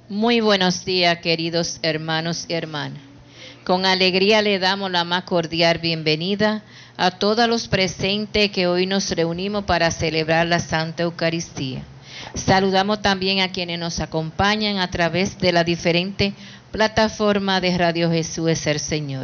Muy buenos días, queridos hermanos y hermanas. Con alegría le damos la más cordial bienvenida a todos los presentes que hoy nos reunimos para celebrar la Santa Eucaristía. Saludamos también a quienes nos acompañan a través de la diferente plataforma de Radio Jesús es el Señor.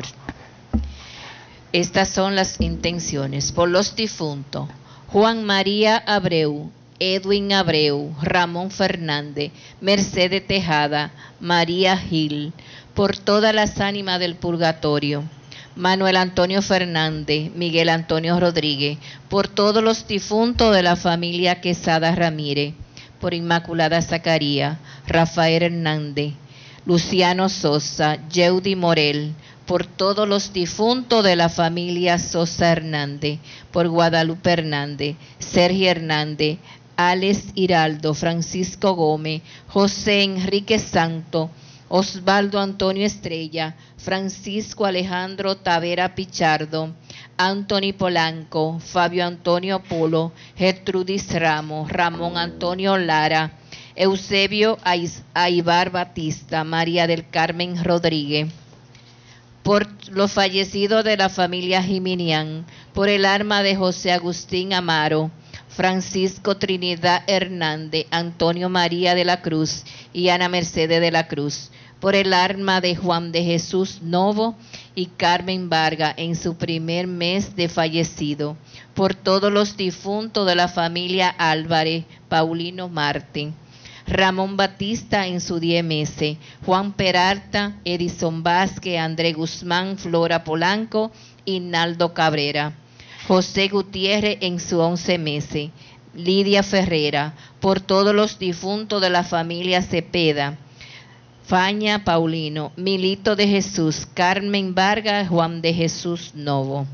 Estas son las intenciones. Por los difuntos: Juan María Abreu, Edwin Abreu, Ramón Fernández, Mercedes Tejada, María Gil. Por todas las ánimas del purgatorio: Manuel Antonio Fernández, Miguel Antonio Rodríguez. Por todos los difuntos de la familia Quesada Ramírez. Por Inmaculada Zacarías, Rafael Hernández, Luciano Sosa, Yeudi Morel. Por todos los difuntos de la familia Sosa Hernández. Por Guadalupe Hernández, Sergio Hernández, Alex Hiraldo, Francisco Gómez, José Enrique Santo, Osvaldo Antonio Estrella, Francisco Alejandro Tavera Pichardo, Anthony Polanco, Fabio Antonio Polo, Gertrudis Ramos, Ramón Antonio Lara, Eusebio Aibar Batista, María del Carmen Rodríguez. Por los fallecidos de la familia Jiminián, por el alma de José Agustín Amaro, Francisco Trinidad Hernández, Antonio María de la Cruz y Ana Mercedes de la Cruz, por el alma de Juan de Jesús Novo y Carmen Vargas en su primer mes de fallecido, por todos los difuntos de la familia Álvarez, Paulino Martín, Ramón Batista en su 10 meses, Juan Peralta, Edison Vázquez, André Guzmán, Flora Polanco y Naldo Cabrera, José Gutiérrez en su 11 meses, Lidia Ferrera. Por todos los difuntos de la familia Cepeda, Faña Paulino, Milito de Jesús, Carmen Vargas, Juan de Jesús Novo.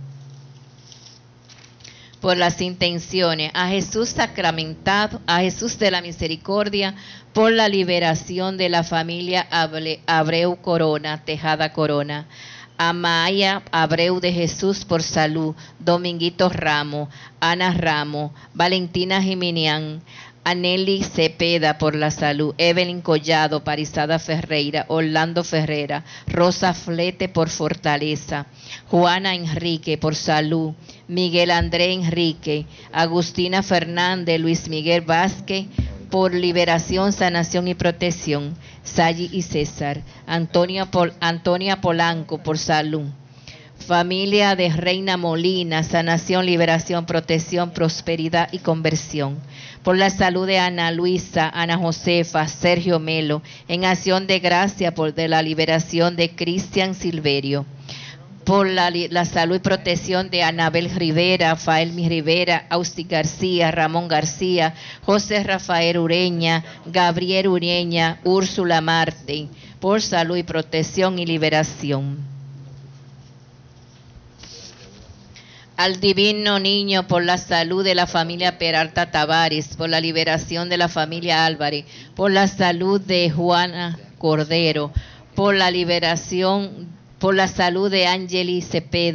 Por las intenciones: a Jesús sacramentado, a Jesús de la Misericordia, por la liberación de la familia Abreu Corona, Tejada Corona, a Maya Abreu de Jesús por salud, Dominguito Ramos, Ana Ramos, Valentina Jiminián, Aneli Cepeda por la salud, Evelyn Collado, Parizada Ferreira, Orlando Ferrera, Rosa Flete por fortaleza, Juana Enrique por salud, Miguel André Enrique, Agustina Fernández, Luis Miguel Vázquez por liberación, sanación y protección, Sayi y César, Antonia Polanco por salud, familia de Reina Molina, sanación, liberación, protección, prosperidad y conversión. Por la salud de Ana Luisa, Ana Josefa, Sergio Melo, en acción de gracia por de la liberación de Cristian Silverio. Por la salud y protección de Anabel Rivera, Faelmi Rivera, Austi García, Ramón García, José Rafael Ureña, Gabriel Ureña, Úrsula Marte. Por salud y protección y liberación. Al Divino Niño, por la salud de la familia Peralta Tavares, por la liberación de la familia Álvarez, por la salud de Juana Cordero, por la liberación, por la salud de Angeli Cepeda.